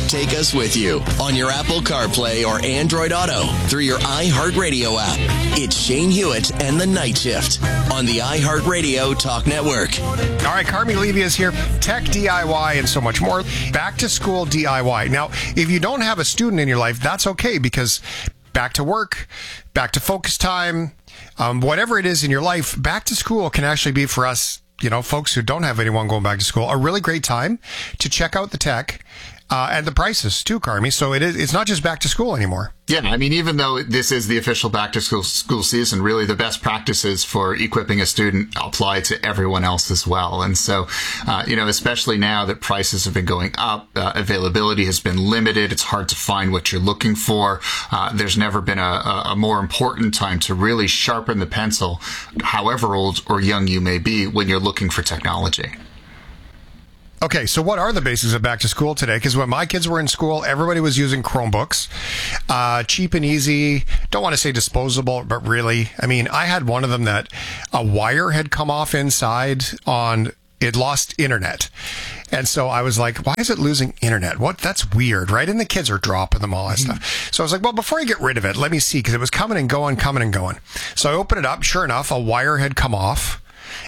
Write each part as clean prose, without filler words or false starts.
Take us with you on your Apple CarPlay or Android Auto through your iHeartRadio app. It's Shane Hewitt and the Night Shift on the iHeartRadio Talk Network. All right, Carmi Levy is here. Tech, DIY, and so much more. Back to school DIY. Now, if you don't have a student in your life, that's okay, because back to work, back to focus time, whatever it is in your life, back to school can actually be for us, folks who don't have anyone going back to school, a really great time to check out the tech and the prices too, Carmi. So it's not just back to school anymore. Yeah, I mean, even though this is the official back to school season, really the best practices for equipping a student apply to everyone else as well. And so, especially now that prices have been going up, availability has been limited. It's hard to find what you're looking for. There's never been a more important time to really sharpen the pencil, however old or young you may be, when you're looking for technology. Okay, so what are the basics of back to school today? Because when my kids were in school, everybody was using Chromebooks. Cheap and easy. Don't want to say disposable, but really, I mean, I had one of them that a wire had come off inside it lost internet. And so I was like, why is it losing internet? That's weird, right? And the kids are dropping them, all that stuff. So I was like, well, before I get rid of it, let me see, because it was coming and going. So I opened it up. Sure enough, a wire had come off.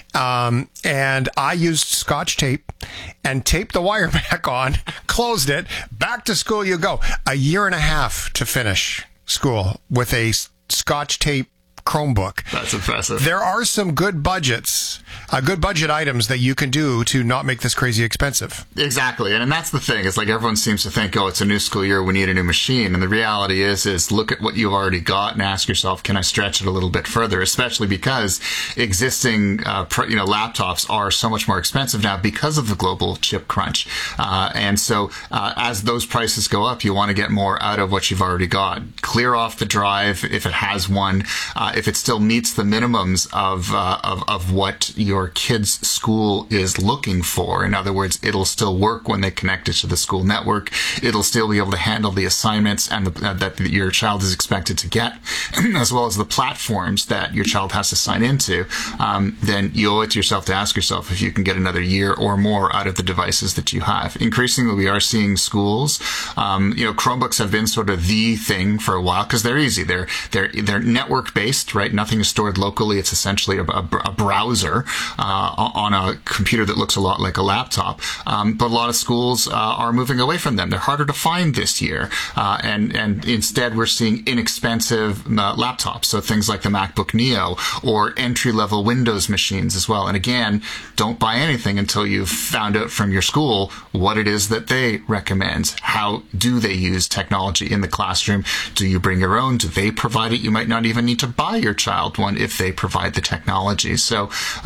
And I used Scotch tape and taped the wire back on, closed it, back to school you go. A year and a half to finish school with a Scotch tape Chromebook. That's impressive. There are some good budget items that you can do to not make this crazy expensive. Exactly. And that's the thing. It's like everyone seems to think, it's a new school year, we need a new machine. And the reality is look at what you've already got and ask yourself, can I stretch it a little bit further? Especially because existing, laptops are so much more expensive now because of the global chip crunch. And so, as those prices go up, you want to get more out of what you've already got. Clear off the drive if it has one. If it still meets the minimums of what your kid's school is looking for. In other words, it'll still work when they connect it to the school network. It'll still be able to handle the assignments and that your child is expected to get, as well as the platforms that your child has to sign into. Then you owe it to yourself to ask yourself if you can get another year or more out of the devices that you have. Increasingly, we are seeing schools. Chromebooks have been sort of the thing for a while because they're easy. They're network based. Right? Nothing is stored locally. It's essentially a browser on a computer that looks a lot like a laptop. But a lot of schools are moving away from them. They're harder to find this year. And instead, we're seeing inexpensive laptops. So things like the MacBook Neo or entry-level Windows machines as well. And again, don't buy anything until you've found out from your school what it is that they recommend. How do they use technology in the classroom? Do you bring your own? Do they provide it? You might not even need to buy your child one if they provide the technology. So,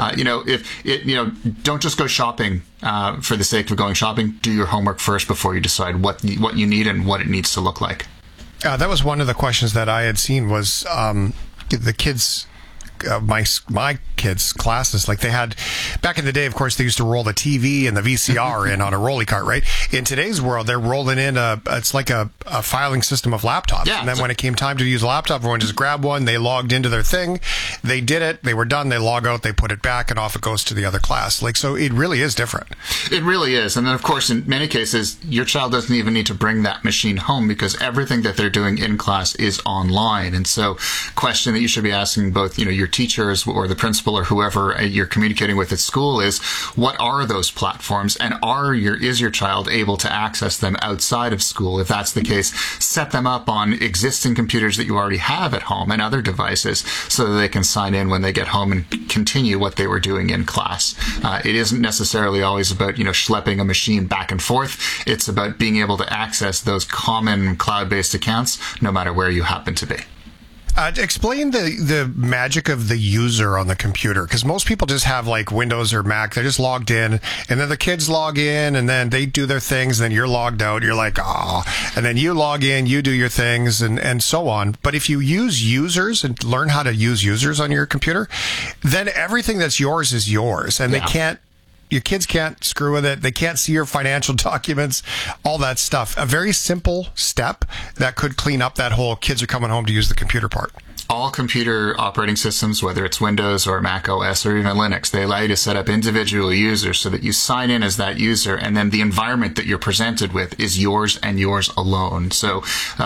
don't just go shopping for the sake of going shopping. Do your homework first before you decide what you need and what it needs to look like. That was one of the questions that I had seen was the kids. My kids' classes, like they had back in the day, of course, they used to roll the TV and the VCR in on a rolly cart, right? In today's world, they're rolling in it's like a filing system of laptops. Yeah, and then when it came time to use a laptop, everyone just grabbed one, they logged into their thing, they did it, they were done, they log out, they put it back, and off it goes to the other class. So it really is different. It really is. And then, of course, in many cases, your child doesn't even need to bring that machine home because everything that they're doing in class is online. And so, question that you should be asking both, your teachers or the principal or whoever you're communicating with at school is, what are those platforms, and is your child able to access them outside of school? If that's the case, set them up on existing computers that you already have at home and other devices so that they can sign in when they get home and continue what they were doing in class. It isn't necessarily always about schlepping a machine back and forth. It's about being able to access those common cloud-based accounts no matter where you happen to be. Explain the magic of the user on the computer, because most people just have like Windows or Mac. They're just logged in, and then the kids log in, and then they do their things, and then you're logged out. You're like, and then you log in, you do your things, and so on. But if you use users and learn how to use users on your computer, then everything that's yours is yours, and your kids can't screw with it. They can't see your financial documents, all that stuff. A very simple step that could clean up that whole kids are coming home to use the computer part. All computer operating systems, whether it's Windows or Mac OS or even Linux, they allow you to set up individual users so that you sign in as that user, and then the environment that you're presented with is yours and yours alone. So,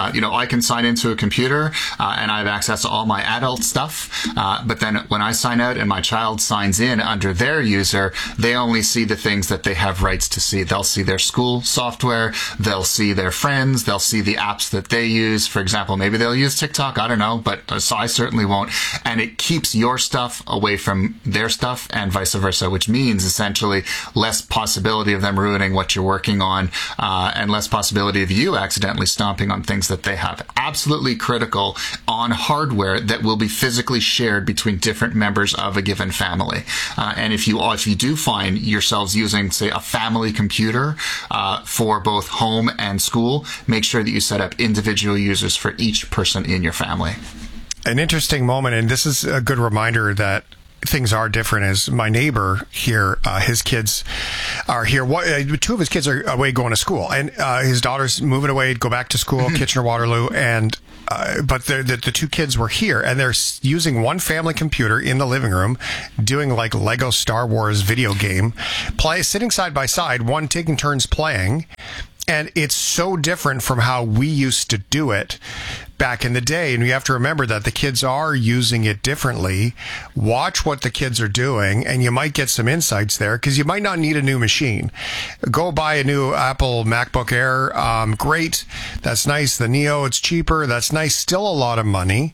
I can sign into a computer and I have access to all my adult stuff, but then when I sign out and my child signs in under their user, they only see the things that they have rights to see. They'll see their school software, they'll see their friends, they'll see the apps that they use. For example, maybe they'll use TikTok, I don't know, but so I certainly won't. And it keeps your stuff away from their stuff and vice versa, which means essentially less possibility of them ruining what you're working on, and less possibility of you accidentally stomping on things that they have. Absolutely critical on hardware that will be physically shared between different members of a given family. And if you do find yourselves using, say, a family computer for both home and school, make sure that you set up individual users for each person in your family. An interesting moment, and this is a good reminder that things are different, is my neighbor here, his kids are here. Two of his kids are away going to school, and his daughter's moving away to go back to school, Kitchener-Waterloo, and but the two kids were here, and they're using one family computer in the living room, doing like Lego Star Wars video game, sitting side by side, one taking turns playing. And it's so different from how we used to do it back in the day. And you have to remember that the kids are using it differently. Watch what the kids are doing, and you might get some insights there, because you might not need a new machine. Go buy a new Apple MacBook Air. Great. That's nice. The Neo, it's cheaper. That's nice. Still a lot of money.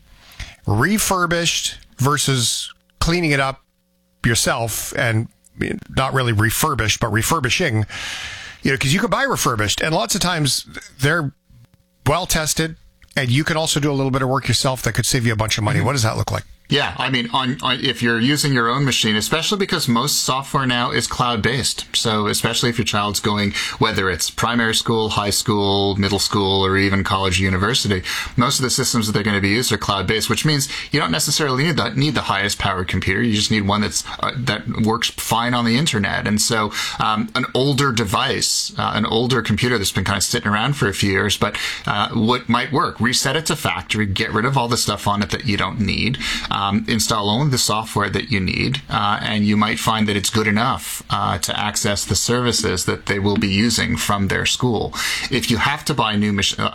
Refurbished versus cleaning it up yourself, and not really refurbished, but refurbishing. Because you can buy refurbished, and lots of times they're well tested, and you can also do a little bit of work yourself that could save you a bunch of money. What does that look like? Yeah, I mean, on if you're using your own machine, especially because most software now is cloud-based. So especially if your child's going, whether it's primary school, high school, middle school, or even college or university, most of the systems that they're going to be used are cloud-based, which means you don't necessarily need the highest powered computer. You just need one that works fine on the internet. And so an older device, an older computer that's been kind of sitting around for a few years, but what might work, reset it to factory, get rid of all the stuff on it that you don't need. Install only the software that you need, and you might find that it's good enough to access the services that they will be using from their school. If you have to buy a new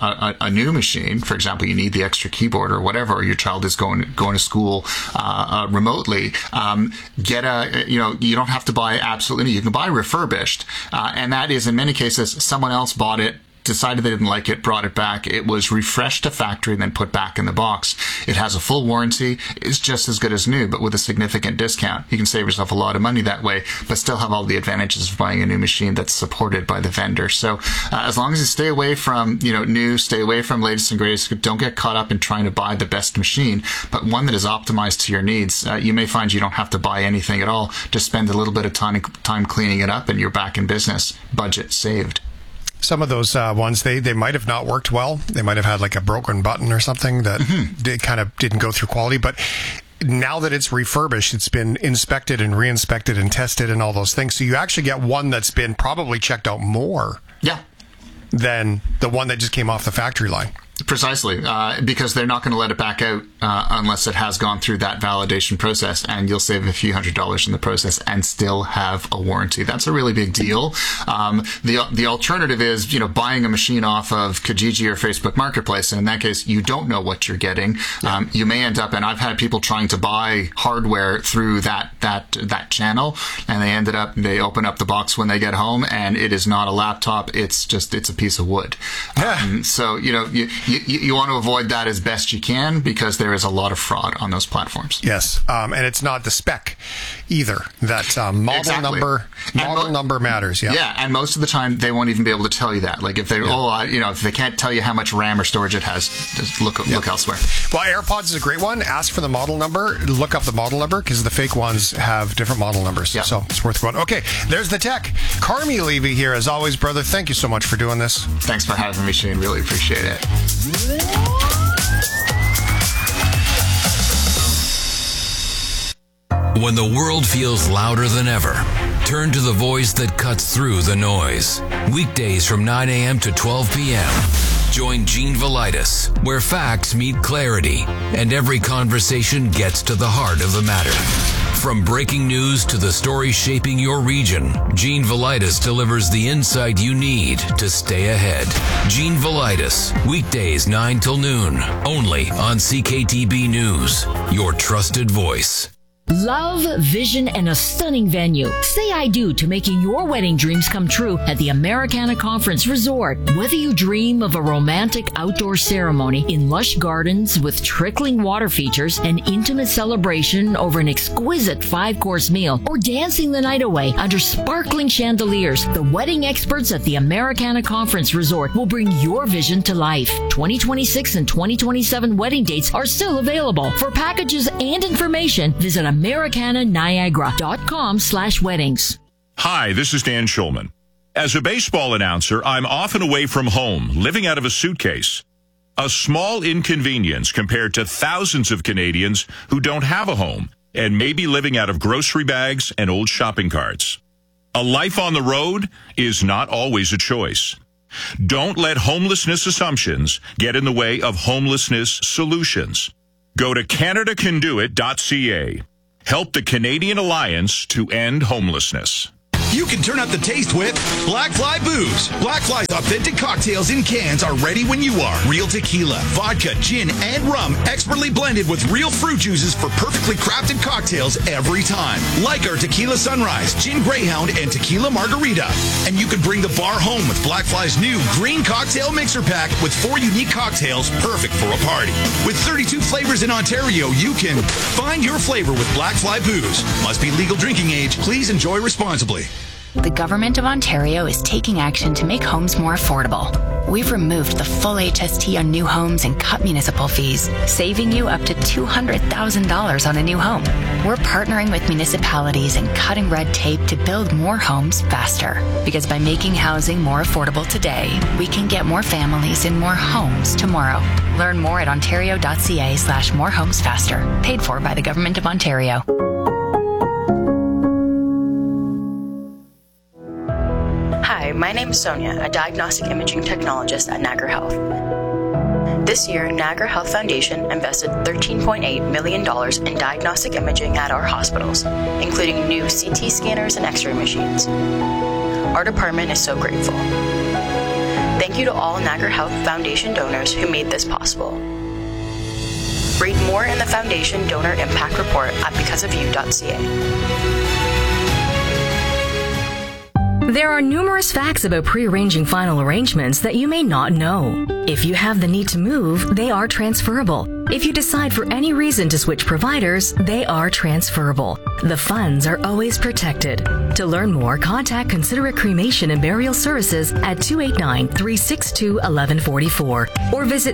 machine, for example, you need the extra keyboard or whatever, or your child is going to school remotely, you don't have to buy absolutely. You can buy refurbished, and that is in many cases someone else bought it, decided they didn't like it, brought it back. It was refreshed to factory and then put back in the box. It has a full warranty. It's just as good as new, but with a significant discount. You can save yourself a lot of money that way, but still have all the advantages of buying a new machine that's supported by the vendor. So as long as you stay away from new, stay away from latest and greatest, don't get caught up in trying to buy the best machine, but one that is optimized to your needs. You may find you don't have to buy anything at all. Just spend a little bit of time cleaning it up, and you're back in business. Budget saved. Some of those ones, they might have not worked well. They might have had like a broken button or something that kind of didn't go through quality. But now that it's refurbished, it's been inspected and re-inspected and tested and all those things. So you actually get one that's been probably checked out more than the one that just came off the factory line. Precisely, because they're not going to let it back out unless it has gone through that validation process, and you'll save a few $100s in the process and still have a warranty. That's a really big deal. The alternative is, buying a machine off of Kijiji or Facebook Marketplace, and in that case, you don't know what you're getting. You may end up, and I've had people trying to buy hardware through that channel, and they open up the box when they get home, and it is not a laptop. It's a piece of wood. So you want to avoid that as best you can, because there is a lot of fraud on those platforms. Yes, and it's not the spec either. That model number matters. Yeah, and most of the time they won't even be able to tell you that. Like if they if they can't tell you how much RAM or storage it has, just look elsewhere. Well, AirPods is a great one. Ask for the model number. Look up the model number, because the fake ones have different model numbers. Yeah. So it's worth going. Okay, there's the tech. Carmi Levy here, as always, brother. Thank you so much for doing this. Thanks for having me, Shane. Really appreciate it. When the world feels louder than ever, turn to the voice that cuts through the noise. Weekdays from 9 a.m. to 12 p.m. Join Gene Velitis, where facts meet clarity and every conversation gets to the heart of the matter. From breaking news to the story shaping your region, Gene Velitis delivers the insight you need to stay ahead. Gene Velitis, weekdays 9 till noon, only on CKTB News, your trusted voice. Love, vision, and a stunning venue. Say I do to making your wedding dreams come true at the Americana Conference Resort. Whether you dream of a romantic outdoor ceremony in lush gardens with trickling water features, an intimate celebration over an exquisite 5-course meal, or dancing the night away under sparkling chandeliers, the wedding experts at the Americana Conference Resort will bring your vision to life. 2026 and 2027 wedding dates are still available. For packages and information, visit AmericanaNiagara.com/weddings. Hi, this is Dan Schulman. As a baseball announcer, I'm often away from home, living out of a suitcase. A small inconvenience compared to thousands of Canadians who don't have a home and may be living out of grocery bags and old shopping carts. A life on the road is not always a choice. Don't let homelessness assumptions get in the way of homelessness solutions. Go to CanadaCanDoIt.ca. Help the Canadian Alliance to end homelessness. You can turn up the taste with Black Fly Booze. Black Fly's authentic cocktails in cans are ready when you are. Real tequila, vodka, gin, and rum, expertly blended with real fruit juices for perfectly crafted cocktails every time. Like our Tequila Sunrise, Gin Greyhound, and Tequila Margarita. And you can bring the bar home with Black Fly's new green cocktail mixer pack with 4 unique cocktails perfect for a party. With 32 flavors in Ontario, you can find your flavor with Black Fly Booze. Must be legal drinking age. Please enjoy responsibly. The Government of Ontario is taking action to make homes more affordable. We've removed the full HST on new homes and cut municipal fees, saving you up to $200,000 on a new home. We're partnering with municipalities and cutting red tape to build more homes faster. Because by making housing more affordable today, we can get more families in more homes tomorrow. Learn more at ontario.ca/morehomesfaster. Paid for by the Government of Ontario. Hi, my name is Sonia, a diagnostic imaging technologist at Niagara Health. This year, Niagara Health Foundation invested $13.8 million in diagnostic imaging at our hospitals, including new CT scanners and X-ray machines. Our department is so grateful. Thank you to all Niagara Health Foundation donors who made this possible. Read more in the Foundation Donor Impact Report at becauseofyou.ca. There are numerous facts about pre-arranging final arrangements that you may not know. If you have the need to move, they are transferable. If you decide for any reason to switch providers, they are transferable. The funds are always protected. To learn more, contact Considerate Cremation and Burial Services at 289-362-1144 or visit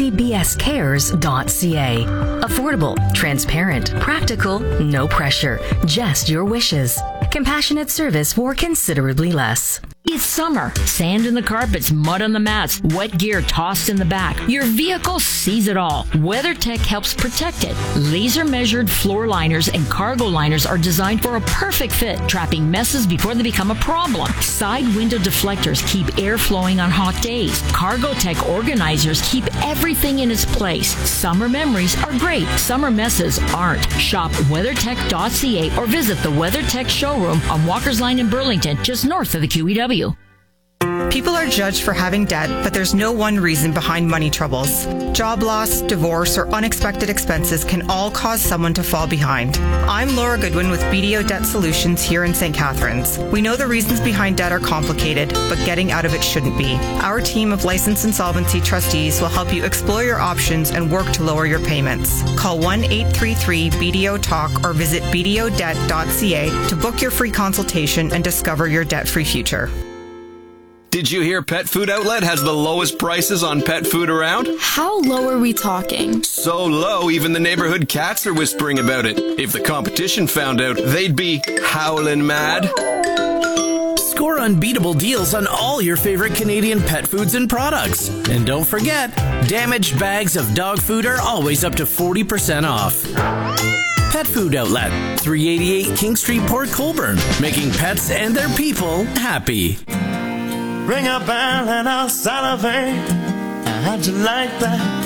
ccbscares.ca. Affordable, transparent, practical, no pressure, just your wishes. Compassionate service for considerably less. It's summer. Sand in the carpets, mud on the mats, wet gear tossed in the back. Your vehicle sees it all. WeatherTech helps protect it. Laser-measured floor liners and cargo liners are designed for a perfect fit, trapping messes before they become a problem. Side window deflectors keep air flowing on hot days. CargoTech organizers keep everything in its place. Summer memories are great. Summer messes aren't. Shop WeatherTech.ca or visit the WeatherTech showroom on Walker's Line in Burlington, just north of the QEW. People are judged for having debt, but there's no one reason behind money troubles. Job loss, divorce, or unexpected expenses can all cause someone to fall behind. I'm Laura Goodwin with BDO Debt Solutions here in St. Catharines. We know the reasons behind debt are complicated, but getting out of it shouldn't be. Our team of licensed insolvency trustees will help you explore your options and work to lower your payments. Call 1-833-BDO-TALK or visit bdodebt.ca to book your free consultation and discover your debt-free future. Did you hear Pet Food Outlet has the lowest prices on pet food around? How low are we talking? So low, even the neighborhood cats are whispering about it. If the competition found out, they'd be howling mad. Score unbeatable deals on all your favorite Canadian pet foods and products. And don't forget, damaged bags of dog food are always up to 40% off. Pet Food Outlet, 388 King Street, Port Colborne, making pets and their people happy. Ring a bell and I'll salivate. how'd you like that?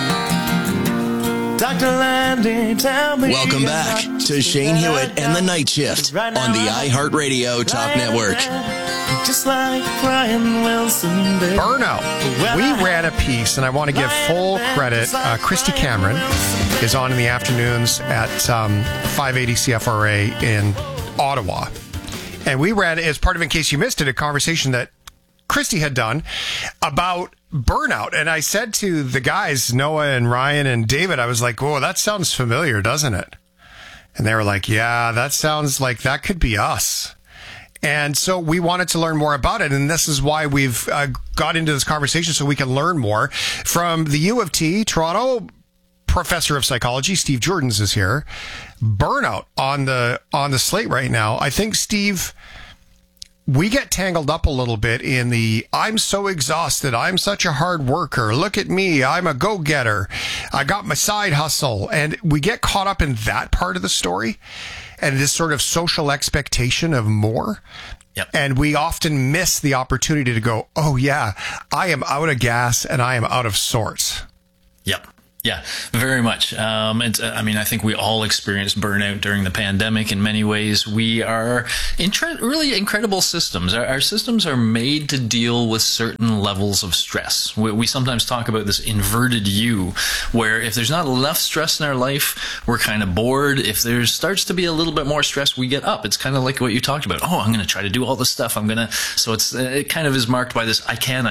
Dr. Landy, tell me. Welcome back to Shane Hewitt and the Night Shift on the iHeartRadio Talk Network. Just like Brian Wilson. Burnout. We ran a piece, and I want to give full credit. Christy Cameron is on in the afternoons at 580 CFRA in Ottawa. And we ran, as part of, in case you missed it, a conversation that Christy had done about burnout. And I said to the guys, Noah and Ryan and David, I was like, whoa, that sounds familiar, doesn't it? And they were like, yeah, that sounds like that could be us. And so we wanted to learn more about it. And this is why we've got into this conversation, so we can learn more. From the U of T, Toronto professor of psychology, Steve Jordans, is here. Burnout on the slate right now. I think, Steve, we get tangled up a little bit in the, I'm so exhausted, I'm such a hard worker, look at me, I'm a go-getter, I got my side hustle. And we get caught up in that part of the story and this sort of social expectation of more. Yep. And we often miss the opportunity to go, oh yeah, I am out of gas and I am out of sorts. Yep. Yeah, very much. I think we all experienced burnout during the pandemic in many ways. We are really incredible systems. Our systems are made to deal with certain levels of stress. We sometimes talk about this inverted U, where if there's not enough stress in our life, we're kind of bored. If there starts to be a little bit more stress, we get up. It's kind of like what you talked about. Oh, I'm going to try to do all this stuff. So it kind of is marked by this, I can.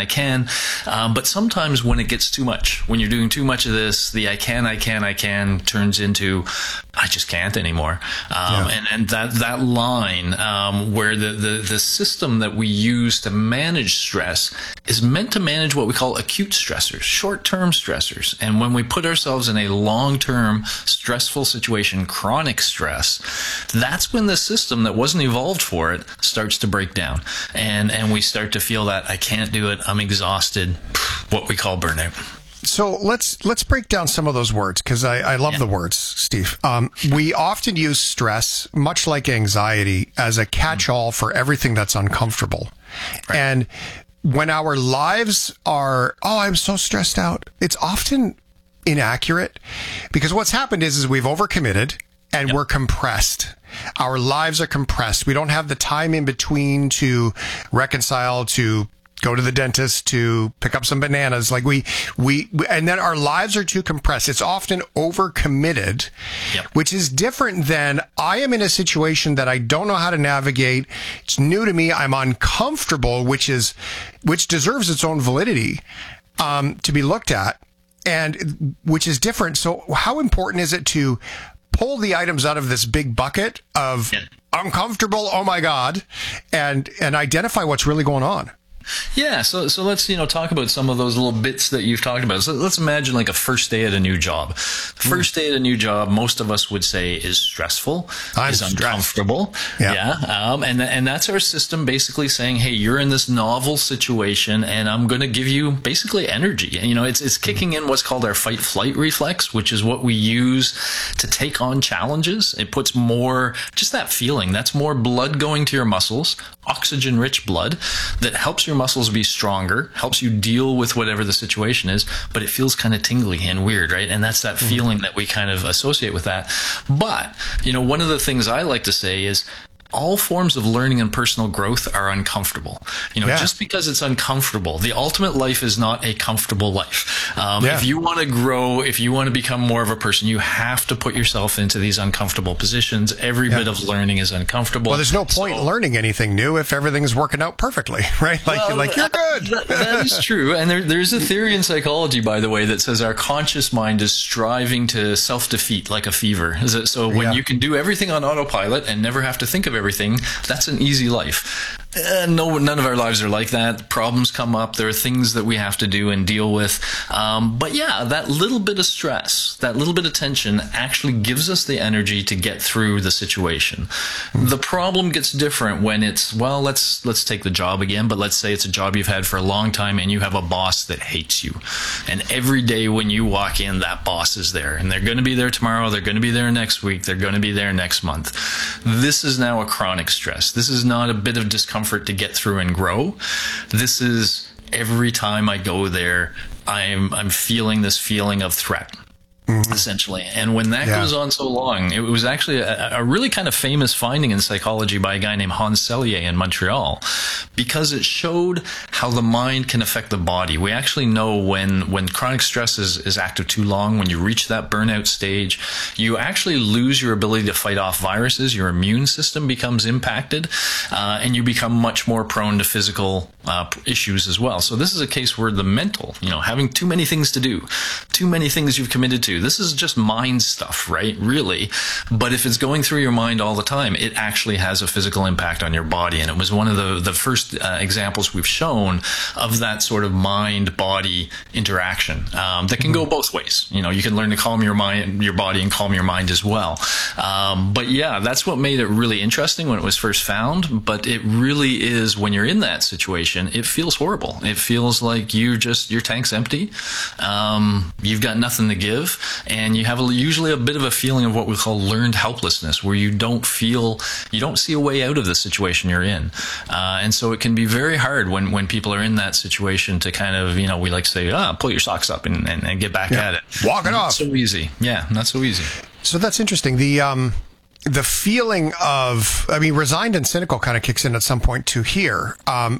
But sometimes when it gets too much, when you're doing too much of this, the I can turns into I just can't anymore. And that line where the system that we use to manage stress is meant to manage what we call acute stressors, short-term stressors. And when we put ourselves in a long-term stressful situation, chronic stress, that's when the system that wasn't evolved for it starts to break down. And we start to feel that I can't do it, I'm exhausted, what we call burnout. So let's break down some of those words, because I love the words, Steve. We often use stress, much like anxiety, as a catch-all for everything that's uncomfortable. Right. And when our lives are, oh, I'm so stressed out, it's often inaccurate, because what's happened is we've overcommitted and we're compressed. Our lives are compressed. We don't have the time in between to reconcile, to go to the dentist, to pick up some bananas. Like we and then our lives are too compressed. It's often overcommitted, which is different than I am in a situation that I don't know how to navigate. It's new to me. I'm uncomfortable, which deserves its own validity, to be looked at, and which is different. So how important is it to pull the items out of this big bucket of uncomfortable, oh my God, and identify what's really going on? Yeah, so let's talk about some of those little bits that you've talked about. So let's imagine like a first day at a new job. First day at a new job, most of us would say is stressful, is uncomfortable. And that's our system basically saying, hey, you're in this novel situation, and I'm going to give you basically energy. And it's kicking in what's called our fight-flight reflex, which is what we use to take on challenges. It puts more, just that feeling. That's more blood going to your muscles, oxygen-rich blood that helps your muscles be stronger, helps you deal with whatever the situation is, but it feels kind of tingly and weird, right? And that's that feeling that we kind of associate with that. But, one of the things I like to say is all forms of learning and personal growth are uncomfortable. Just because it's uncomfortable, the ultimate life is not a comfortable life. If you want to grow, if you want to become more of a person, you have to put yourself into these uncomfortable positions. Every bit of learning is uncomfortable. Well, there's no point in learning anything new if everything's working out perfectly, right? You're good. That is true. And there's a theory in psychology, by the way, that says our conscious mind is striving to self-defeat like a fever. So when you can do everything on autopilot and never have to think of everything, that's an easy life. None of our lives are like that. Problems come up. There are things that we have to do and deal with. But that little bit of stress, that little bit of tension actually gives us the energy to get through the situation. The problem gets different when it's, let's take the job again, but let's say it's a job you've had for a long time and you have a boss that hates you. And every day when you walk in, that boss is there. And they're going to be there tomorrow. They're going to be there next week. They're going to be there next month. This is now a chronic stress. This is not a bit of discomfort to get through and grow. This is every time I go there, I'm feeling this feeling of threat. Essentially. And when that goes on so long, it was actually a really kind of famous finding in psychology by a guy named Hans Selye in Montreal, because it showed how the mind can affect the body. We actually know when chronic stress is active too long, when you reach that burnout stage, you actually lose your ability to fight off viruses. Your immune system becomes impacted, and you become much more prone to physical issues as well. So this is a case where the mental, having too many things to do, too many things you've committed to, this is just mind stuff, right? Really. But if it's going through your mind all the time, it actually has a physical impact on your body. And it was one of the first examples we've shown of that sort of mind-body interaction that can go both ways. You can learn to calm your body and calm your mind as well. But yeah, that's what made it really interesting when it was first found. But it really is, when you're in that situation, it feels horrible. It feels like your tank's empty. You've got nothing to give. And you have usually a bit of a feeling of what we call learned helplessness, where you don't see a way out of the situation you're in. And so it can be very hard when people are in that situation to kind of, we like to say, pull your socks up and get back at it. Walk it off. Not so easy. Yeah, not so easy. So that's interesting. The feeling of, resigned and cynical kind of kicks in at some point too here.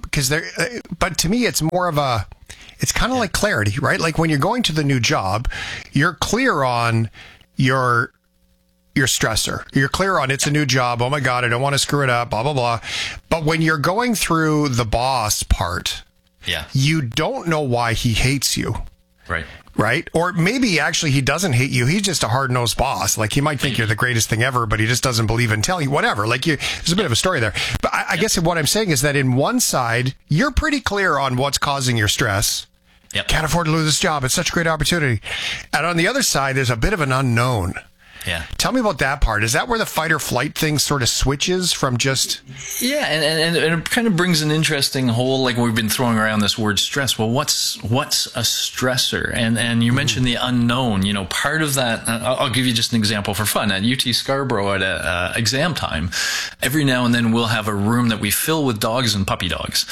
But to me, it's more of it's kind of like clarity, right? Like when you're going to the new job, you're clear on your stressor. You're clear on it's a new job. Oh my God, I don't want to screw it up, blah, blah, blah. But when you're going through the boss part, you don't know why he hates you. Right? Or maybe actually he doesn't hate you. He's just a hard-nosed boss. Like he might think you're the greatest thing ever, but he just doesn't believe in telling you, whatever. Like there's a bit of a story there. But I guess what I'm saying is that in one side, you're pretty clear on what's causing your stress. Can't afford to lose this job. It's such a great opportunity. And on the other side, there's a bit of an unknown. Yeah. Tell me about that part. Is that where the fight or flight thing sort of switches from just... Yeah, and it kind of brings an interesting whole, like we've been throwing around this word stress. Well, what's a stressor? And you mentioned the unknown. Part of that, I'll give you just an example for fun. At UT Scarborough at exam time, every now and then we'll have a room that we fill with dogs and puppy dogs.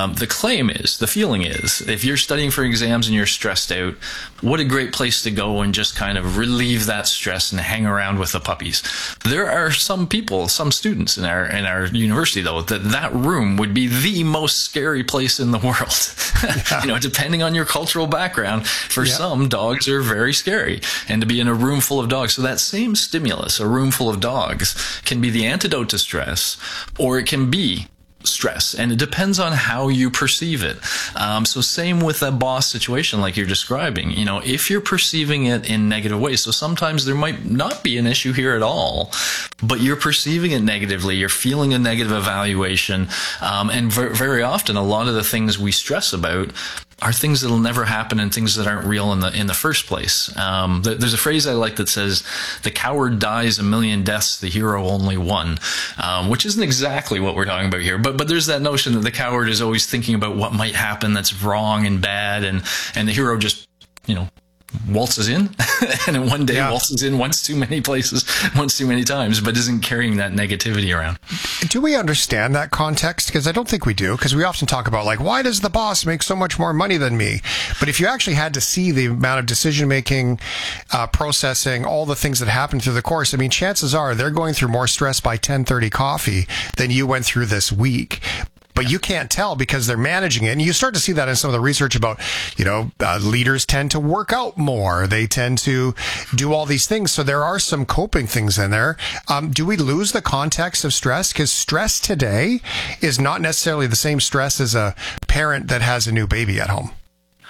The feeling is, if you're studying for exams and you're stressed out, what a great place to go and just kind of relieve that stress and hang around with the puppies. There are some students in our university though, that room would be the most scary place in the world. Depending on your cultural background, for some, dogs are very scary, and to be in a room full of dogs. So that same stimulus, a room full of dogs, can be the antidote to stress, or it can be stress, and it depends on how you perceive it. So same with a boss situation like you're describing. If you're perceiving it in negative ways, so sometimes there might not be an issue here at all, but you're perceiving it negatively, you're feeling a negative evaluation, and very often a lot of the things we stress about are things that'll never happen and things that aren't real in the first place. There's a phrase I like that says, "The coward dies a million deaths, the hero only one," which isn't exactly what we're talking about here. But there's that notion that the coward is always thinking about what might happen that's wrong and bad, and the hero just, waltzes in and in one day waltzes in once too many places, once too many times, but isn't carrying that negativity around. Do we understand that context? Because I don't think we do, because we often talk about why does the boss make so much more money than me? But if you actually had to see the amount of decision making, processing, all the things that happen through the course, chances are they're going through more stress by 10:30 coffee than you went through this week. But you can't tell because they're managing it. And you start to see that in some of the research about, leaders tend to work out more. They tend to do all these things. So there are some coping things in there. Do we lose the context of stress? Because stress today is not necessarily the same stress as a parent that has a new baby at home.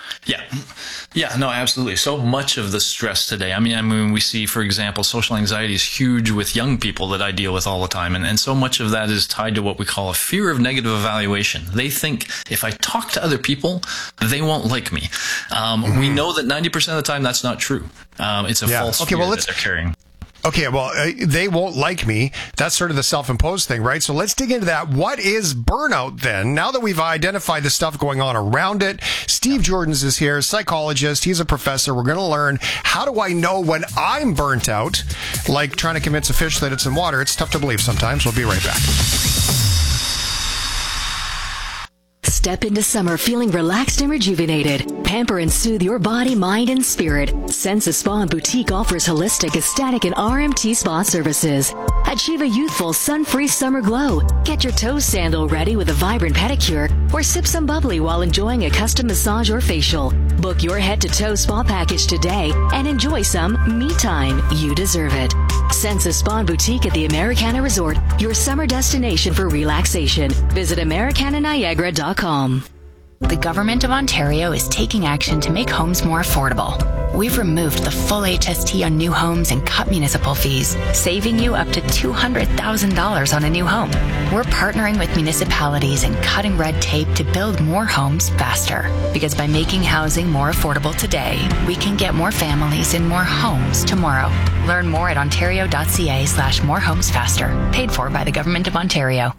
Yeah, no, absolutely. So much of the stress today. I mean, we see, for example, social anxiety is huge with young people that I deal with all the time. And so much of that is tied to what we call a fear of negative evaluation. They think if I talk to other people, they won't like me. We know that 90% of the time that's not true. It's a false fear that they're carrying. Okay, well, they won't like me. That's sort of the self-imposed thing, right? So let's dig into that. What is burnout then? Now that we've identified the stuff going on around it, Steve Jordans is here, psychologist. He's a professor. We're going to learn, how do I know when I'm burnt out? Like trying to convince a fish that it's in water. It's tough to believe sometimes. We'll be right back. Step into summer feeling relaxed and rejuvenated. Pamper and soothe your body, mind, and spirit. Sensa Spa and Boutique offers holistic, aesthetic, and RMT spa services. Achieve a youthful, sun-free summer glow. Get your toe sandal ready with a vibrant pedicure, or sip some bubbly while enjoying a custom massage or facial. Book your head-to-toe spa package today and enjoy some me time. You deserve it. Sensa Spa and Boutique at the Americana Resort, your summer destination for relaxation. Visit AmericanaNiagara.com. The Government of Ontario is taking action to make homes more affordable. We've removed the full HST on new homes and cut municipal fees, saving you up to $200,000 on a new home. We're partnering with municipalities and cutting red tape to build more homes faster. Because by making housing more affordable today, we can get more families in more homes tomorrow. Learn more at ontario.ca/morehomesfaster. Paid for by the Government of Ontario.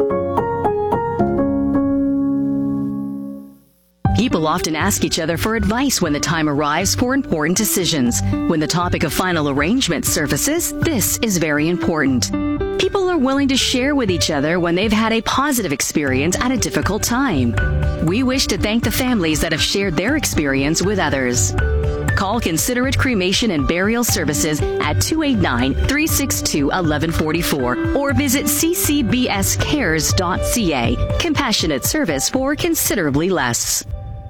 People often ask each other for advice when the time arrives for important decisions. When the topic of final arrangement surfaces, this is very important. People are willing to share with each other when they've had a positive experience at a difficult time. We wish to thank the families that have shared their experience with others. Call Considerate Cremation and Burial Services at 289-362-1144 or visit ccbscares.ca. Compassionate service for considerably less.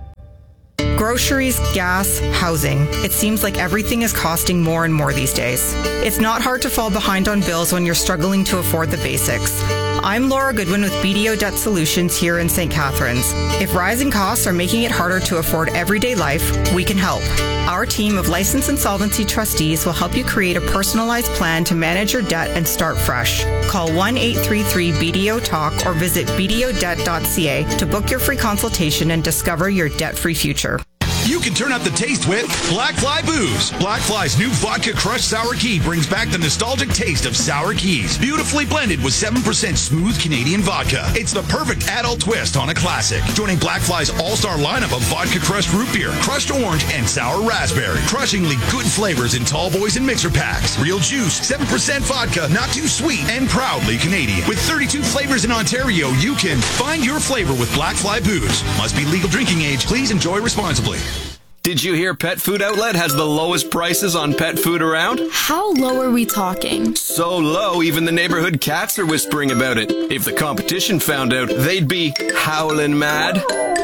Groceries, gas, housing. It seems like everything is costing more and more these days. It's not hard to fall behind on bills when you're struggling to afford the basics. I'm Laura Goodwin with BDO Debt Solutions here in St. Catharines. If rising costs are making it harder to afford everyday life, we can help. Our team of licensed insolvency trustees will help you create a personalized plan to manage your debt and start fresh. Call 1-833-BDO-TALK or visit bdodebt.ca to book your free consultation and discover your debt-free future. You can turn up the taste with Black Fly Booze. Black Fly's new vodka crushed sour key brings back the nostalgic taste of sour keys. Beautifully blended with 7% smooth Canadian vodka. It's the perfect adult twist on a classic. Joining Black Fly's all-star lineup of vodka crushed root beer, crushed orange, and sour raspberry. Crushingly good flavors in tall boys and mixer packs. Real juice, 7% vodka, not too sweet, and proudly Canadian. With 32 flavors in Ontario, you can find your flavor with Black Fly Booze. Must be legal drinking age. Please enjoy responsibly. Did you hear Pet Food Outlet has the lowest prices on pet food around? How low are we talking? So low, even the neighborhood cats are whispering about it. If the competition found out, they'd be howling mad.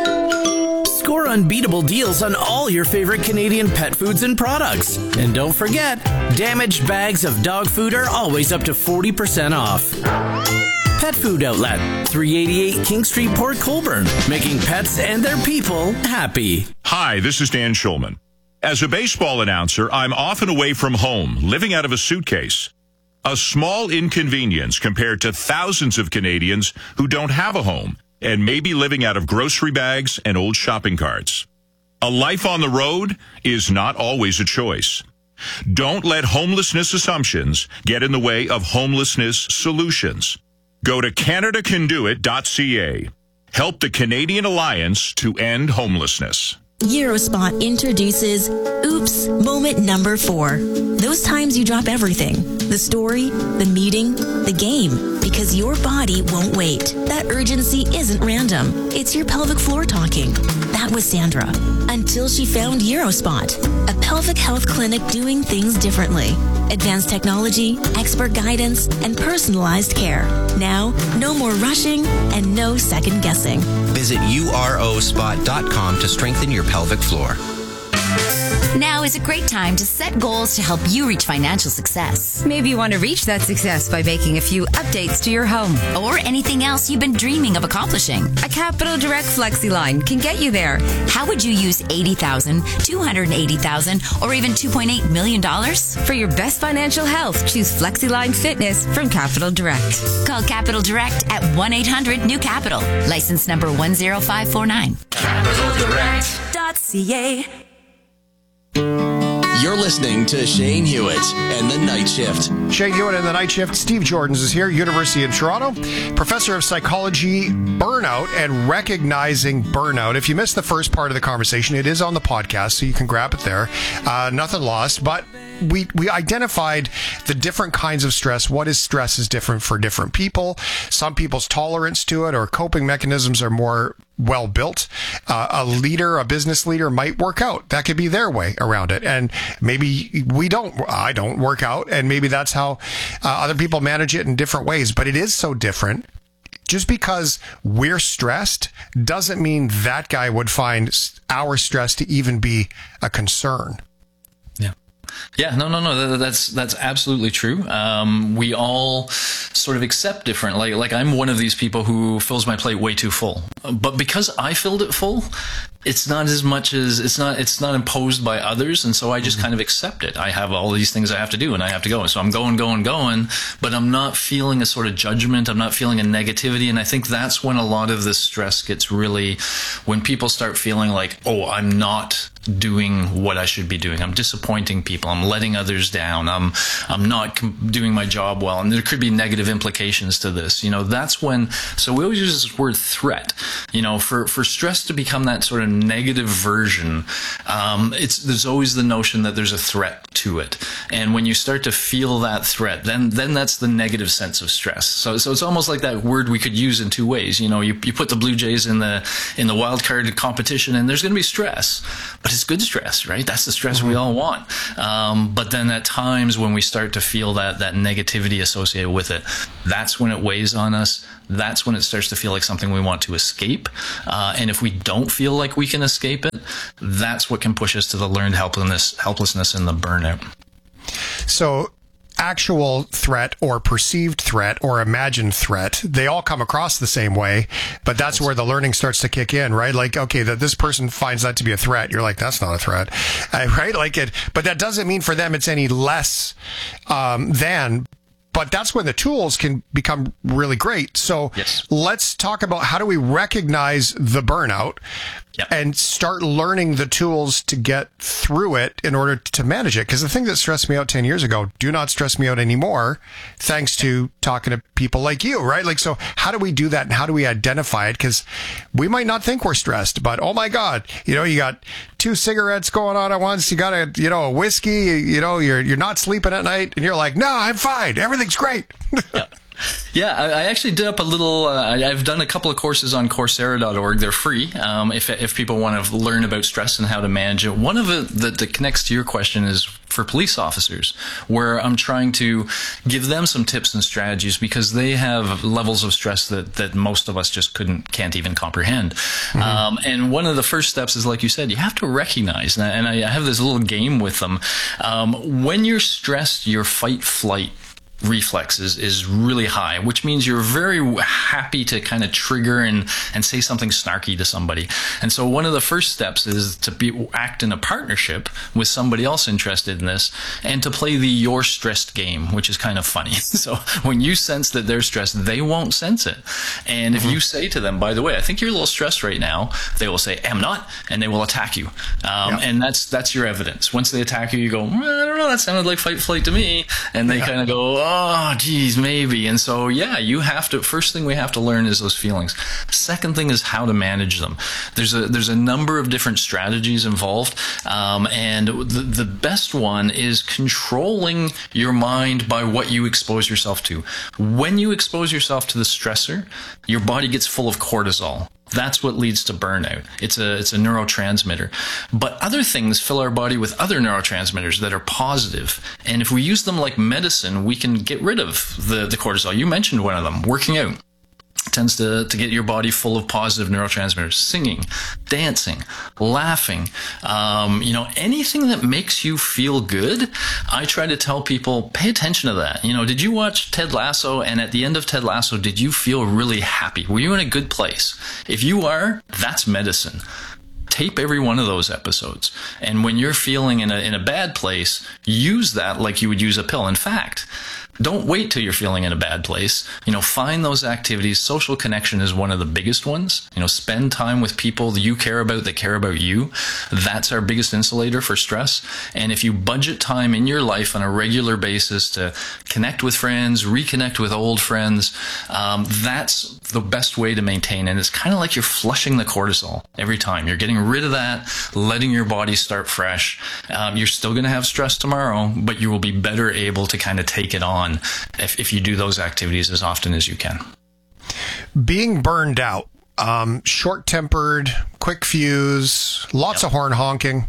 Score unbeatable deals on all your favorite Canadian pet foods and products. And don't forget, damaged bags of dog food are always up to 40% off. Pet Food Outlet, 388 King Street, Port Colborne, making pets and their people happy. Hi, this is Dan Schulman. As a baseball announcer, I'm often away from home, living out of a suitcase. A small inconvenience compared to thousands of Canadians who don't have a home and may be living out of grocery bags and old shopping carts. A life on the road is not always a choice. Don't let homelessness assumptions get in the way of homelessness solutions. Go to CanadaCanDoIt.ca. Help the Canadian Alliance to end homelessness. Eurospot introduces Oops Moment Number 4. Those times you drop everything. The story, the meeting, the game. Because your body won't wait. That urgency isn't random. It's your pelvic floor talking. That was Sandra. Until she found Eurospot, a pelvic health clinic doing things differently. Advanced technology, expert guidance, and personalized care. Now, no more rushing and no second guessing. Visit urospot.com to strengthen your pelvic floor. Now is a great time to set goals to help you reach financial success. Maybe you want to reach that success by making a few updates to your home. Or anything else you've been dreaming of accomplishing. A Capital Direct FlexiLine can get you there. How would you use $80,000, $280,000, or even $2.8 million? For your best financial health, choose FlexiLine Fitness from Capital Direct. Call Capital Direct at 1-800-NEW-CAPITAL. License number 10549. CapitalDirect.ca. You're listening to Shane Hewitt and the Night Shift. Shane Hewitt and the Night Shift. Steve Jordans is here, University of Toronto, professor of psychology, burnout, and recognizing burnout. If you missed the first part of the conversation, it is on the podcast, so you can grab it there. Nothing lost, but we identified the different kinds of stress. What is stress is different for different people. Some people's tolerance to it or coping mechanisms are more well built. A business leader might work out. That could be their way around it. And maybe I don't work out. And maybe that's how other people manage it in different ways. But it is so different. Just because we're stressed doesn't mean that guy would find our stress to even be a concern. Yeah, no. That's absolutely true. We all sort of accept different. Like I'm one of these people who fills my plate way too full. But because I filled it full, it's not as much as it's not imposed by others, and so I just kind of accept it. I have all these things I have to do, and I have to go. And so I'm going, but I'm not feeling a sort of judgment. I'm not feeling a negativity, and I think that's when a lot of this stress gets really, when people start feeling like, oh, I'm not doing what I should be doing. I'm disappointing people. I'm letting others down. I'm not doing my job well, and there could be negative implications to this. That's when. So we always use this word threat. For stress to become that sort of negative version, there's always the notion that there's a threat to it, and when you start to feel that threat, then that's the negative sense of stress. So it's almost like that word we could use in two ways. You put the Blue Jays in the wild card competition, and there's going to be stress, but it's good stress, right? That's the stress we all want. But then at times when we start to feel that negativity associated with it, that's when it weighs on us. That's when it starts to feel like something we want to escape. And if we don't feel like we can escape it, that's what can push us to the learned helplessness and the burnout. So actual threat or perceived threat or imagined threat, they all come across the same way, but that's where the learning starts to kick in, right? Like, okay, that this person finds that to be a threat. You're like, that's not a threat, right? But that doesn't mean for them it's any less than. But that's when the tools can become really great. So Let's talk about how do we recognize the burnout and start learning the tools to get through it in order to manage it. Because the thing that stressed me out 10 years ago, do not stress me out anymore, thanks to talking to people like you, right? Like, so how do we do that and how do we identify it? Because we might not think we're stressed, but oh my God, you got 2 cigarettes going on at once. You got a whiskey, you're not sleeping at night and you're like, no, I'm fine. Everything's great. Yeah, I actually did up a little, I've done a couple of courses on Coursera.org. They're free if people want to learn about stress and how to manage it. One of it that connects to your question is for police officers, where I'm trying to give them some tips and strategies because they have levels of stress that most of us just can't even comprehend. And one of the first steps is, like you said, you have to recognize, and I have this little game with them. When you're stressed, your fight-flight reflex is really high, which means you're very happy to kind of trigger and say something snarky to somebody. And so one of the first steps is to act in a partnership with somebody else interested in this and to play the you're stressed game, which is kind of funny. So when you sense that they're stressed, they won't sense it. And if you say to them, by the way, I think you're a little stressed right now, they will say, I'm not, and they will attack you. And that's your evidence. Once they attack you, you go, I don't know, that sounded like fight flight to me. And they kind of go, oh, geez, maybe. And so, first thing we have to learn is those feelings. Second thing is how to manage them. There's a number of different strategies involved. And the best one is controlling your mind by what you expose yourself to. When you expose yourself to the stressor, your body gets full of cortisol. That's what leads to burnout. It's a neurotransmitter. But other things fill our body with other neurotransmitters that are positive. And if we use them like medicine, we can get rid of the cortisol. You mentioned one of them, working out. Tends to get your body full of positive neurotransmitters. Singing, dancing, laughing, anything that makes you feel good. I try to tell people, pay attention to that. Did you watch Ted Lasso? And at the end of Ted Lasso, did you feel really happy? Were you in a good place? If you are, that's medicine. Tape every one of those episodes. And when you're feeling in a bad place, use that like you would use a pill. In fact, don't wait till you're feeling in a bad place. Find those activities. Social connection is one of the biggest ones. Spend time with people that you care about, that care about you. That's our biggest insulator for stress. And if you budget time in your life on a regular basis to connect with friends, reconnect with old friends, that's the best way to maintain. And it's kind of like you're flushing the cortisol every time. You're getting rid of that, letting your body start fresh. You're still going to have stress tomorrow, but you will be better able to kind of take it on if you do those activities as often as you can. Being burned out, short-tempered, quick fuse, lots of horn honking,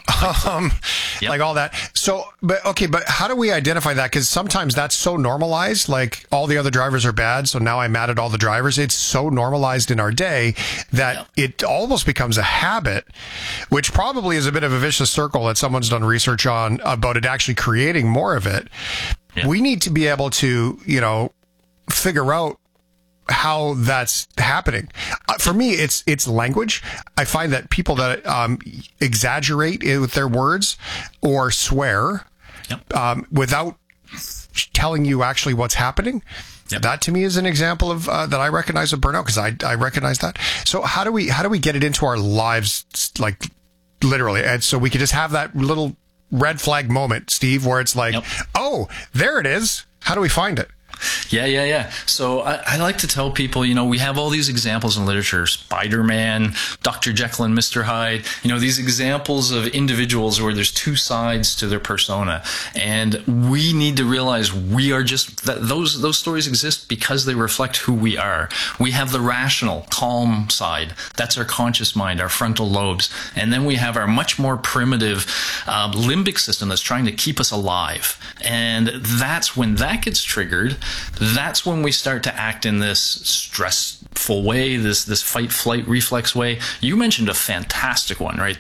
like all that. So, but how do we identify that? Because sometimes that's so normalized, like all the other drivers are bad, so now I'm mad at all the drivers. It's so normalized in our day that it almost becomes a habit, which probably is a bit of a vicious circle that someone's done research on about it actually creating more of it. Yeah. We need to be able to, figure out how that's happening. For me, it's language. I find that people that exaggerate with their words or swear without telling you actually what's happening, that to me is an example of that I recognize a burnout, because I recognize that. So how do we get it into our lives, like literally, and so we could just have that little red flag moment, Steve, where it's like, oh, there it is. How do we find it? Yeah. So I like to tell people, we have all these examples in literature, Spider-Man, Dr. Jekyll and Mr. Hyde, these examples of individuals where there's two sides to their persona. And we need to realize we are just, that those stories exist because they reflect who we are. We have the rational, calm side. That's our conscious mind, our frontal lobes. And then we have our much more primitive limbic system that's trying to keep us alive. And that's when that gets triggered. That's when we start to act in this stressful way, this fight-flight reflex way. You mentioned a fantastic one, right?